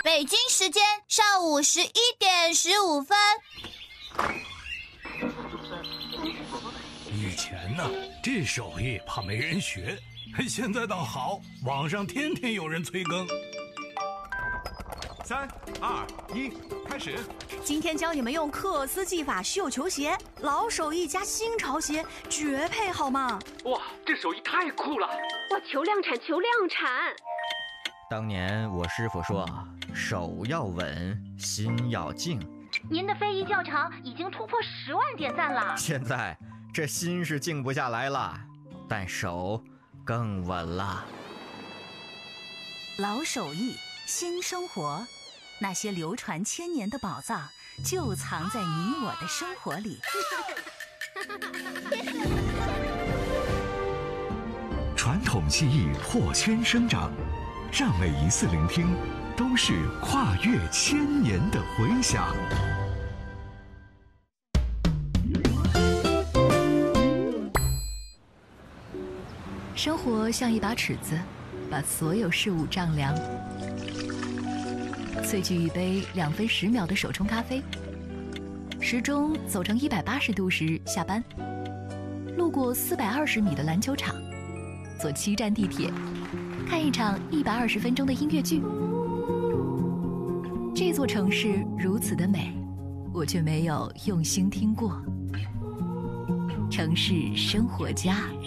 北京时间上午11:15。 以前呢，这手艺怕没人学，现在倒好，网上天天有人催更。 3、2、1，开始！ 今天教你们用克斯技法绣球鞋，老手艺加新潮鞋，绝配好吗？ 哇，这手艺太酷了！ 哇，求量产，求量产！ 当年我师傅说，手要稳，心要静。 您的非遗教程已经突破10万点赞了。 现在这心是静不下来了，但手更稳了。 老手艺，新生活，那些流传千年的宝藏，就藏在你我的生活里。 传统技艺破圈生长，让每一次聆听都是跨越千年的回响。 生活像一把尺子，把所有事物丈量。萃取一杯2分10秒的手冲咖啡，时钟走成180度时下班，路过420米的篮球场，坐7站地铁，看一场120分钟的音乐剧。这座城市如此的美，我却没有用心听过。城市生活家。